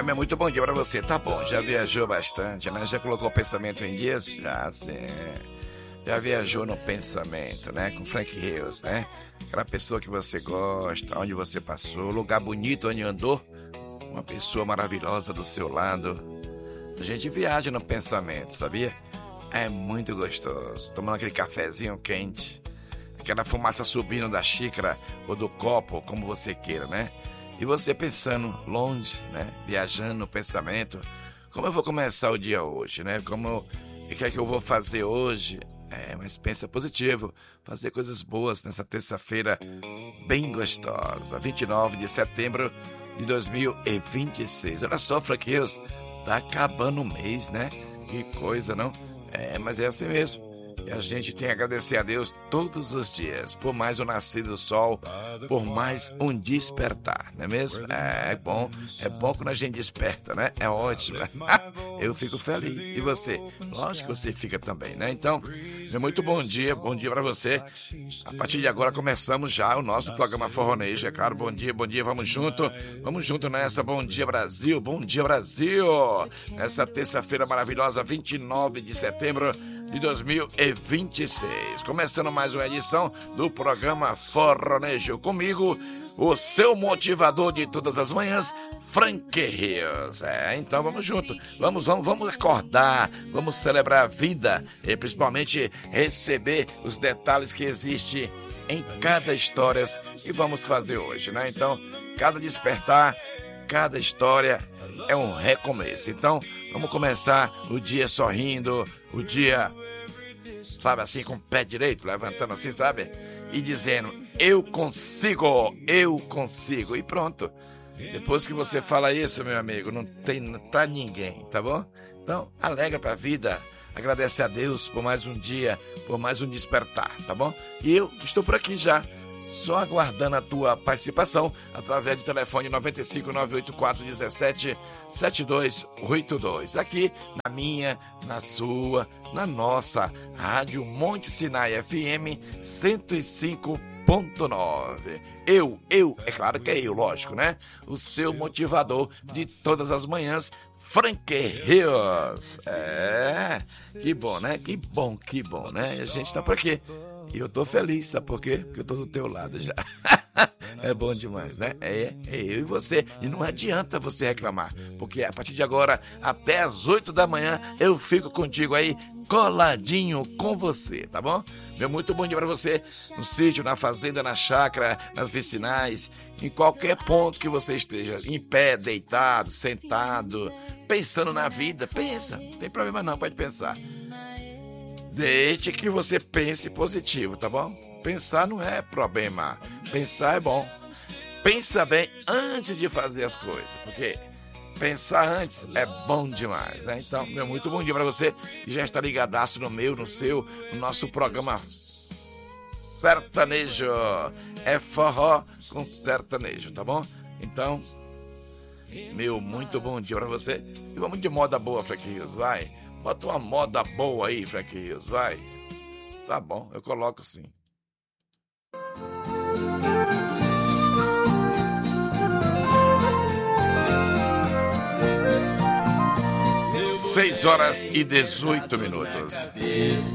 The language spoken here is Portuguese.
Meu muito bom dia pra você. Tá bom, já viajou bastante, né? Já colocou o pensamento em dias? Já, sim. Já viajou no pensamento, né? Com Frank Rios, né? Aquela pessoa que você gosta, onde você passou, lugar bonito onde andou, uma pessoa maravilhosa do seu lado. A gente viaja no pensamento, sabia? É muito gostoso. Tomando aquele cafezinho quente, aquela fumaça subindo da xícara ou do copo, como você queira, né? E você pensando longe, né? Viajando no pensamento. Como eu vou começar o dia hoje, né? O que é que eu vou fazer hoje? Mas pensa positivo. Fazer coisas boas nessa terça-feira bem gostosa. 29 de setembro de 2026. Olha só, Frank Rios, tá acabando o mês, né? Que coisa, não? Mas é assim mesmo. E a gente tem que agradecer a Deus todos os dias, por mais um nascer do sol, por mais um despertar, não é mesmo? É bom quando a gente desperta, né? É ótimo. Eu fico feliz. E você? Lógico que você fica também, né? Então, muito bom dia pra você. A partir de agora começamos já o nosso programa Forronejo, é claro. Bom dia, vamos junto nessa. Bom dia, Brasil, nessa terça-feira maravilhosa, 29 de setembro de 2026. Começando mais uma edição do programa Forronejo. Comigo, o seu motivador de todas as manhãs, Frank Rios. Então vamos junto. Vamos acordar, vamos celebrar a vida e principalmente receber os detalhes que existem em cada história que vamos fazer hoje, né? Então, cada despertar, cada história é um recomeço. Então, vamos começar o dia sorrindo, o dia, sabe, assim, com o pé direito, levantando assim, sabe? E dizendo, eu consigo. E pronto. Depois que você fala isso, meu amigo, não tem pra ninguém, tá bom? Então, alegra pra vida. Agradece a Deus por mais um dia, por mais um despertar, tá bom? E eu estou por aqui já, só aguardando a tua participação através do telefone 95 984 17 7282. Aqui na minha, na sua, na nossa Rádio Monte Sinai FM 105.9. É claro que é eu, lógico, né? O seu motivador de todas as manhãs, Frank Rios. Que bom, né? Que bom, né? E a gente tá por aqui. E eu tô feliz, sabe por quê? Porque eu tô do teu lado já. É bom demais, né? É eu e você. E não adianta você reclamar, porque a partir de agora, até as 8 da manhã, eu fico contigo aí, coladinho com você, tá bom? Meu muito bom dia pra você, no sítio, na fazenda, na chácara, nas vicinais, em qualquer ponto que você esteja, em pé, deitado, sentado, pensando na vida. Pensa, não tem problema não, pode pensar. Desde que você pense positivo, tá bom? Pensar não é problema. Pensar é bom. Pensa bem antes de fazer as coisas, porque pensar antes é bom demais, né? Então, meu muito bom dia pra você que já está ligadaço no meu, no seu, no nosso programa sertanejo. É forró com sertanejo, tá bom? Então, meu muito bom dia pra você. E vamos de moda boa, Frank Rios, vai. Bota uma moda boa aí, Frank Rios, vai. Tá bom, eu coloco sim. 6 horas e 18 minutos.